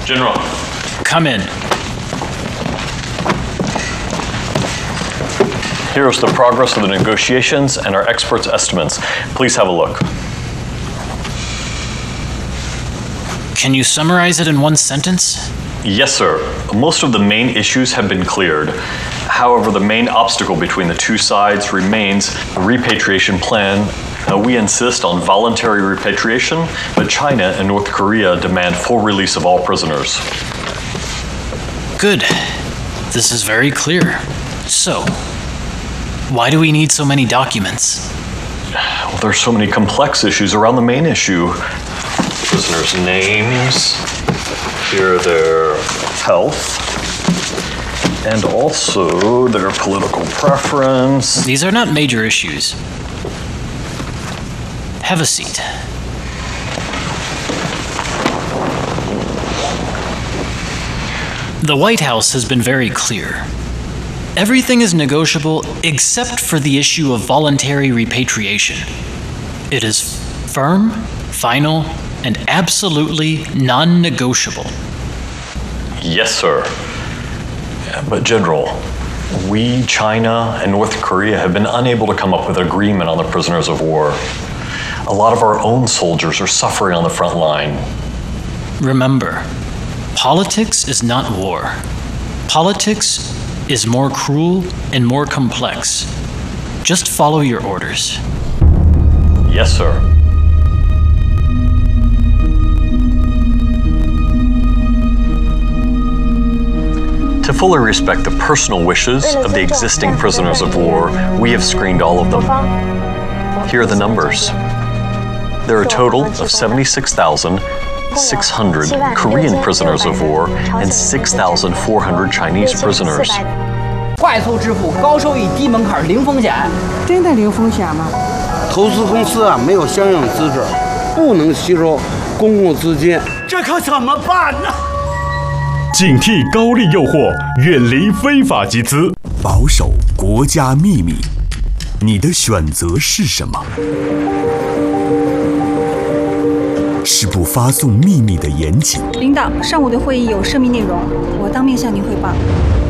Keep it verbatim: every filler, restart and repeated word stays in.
General. Come in. Here's the progress of the negotiations and our experts' estimates. Please have a look. Can you summarize it in one sentence? Yes, sir. Most of the main issues have been cleared. However, the main obstacle between the two sides remains the repatriation plan. Uh, we insist on voluntary repatriation, but China and North Korea demand full release of all prisoners. Good. This is very clear. So, why do we need so many documents? Well, there's so many complex issues around the main issue. Prisoners' names, here their health, and also their political preference. These are not major issues. Have a seat. The White House has been very clear. Everything is negotiable except for the issue of voluntary repatriation. It is firm, final, and absolutely non-negotiable. Yes, sir. But General, we, China, and North Korea have been unable to come up with an agreement on the prisoners of war. A lot of our own soldiers are suffering on the front line. Remember, politics is not war. Politics is more cruel and more complex. Just follow your orders. Yes, sir. To fully respect the personal wishes of the existing prisoners of war, we have screened all of them. Here are the numbers. There are a total of seventy-six thousand six hundred Korean prisoners of war and six thousand four hundred Chinese prisoners. 快速支付、高收益、低门槛、零风险。 真的零风险吗？ 投资公司啊没有相应资质，不能吸收公共资金， 这可怎么办呢？ 警惕高利诱惑，远离非法集资， 保守国家秘密。你的选择是什么？是不发送秘密的严谨。 领导，上午的会议有声明内容，我当面向您汇报。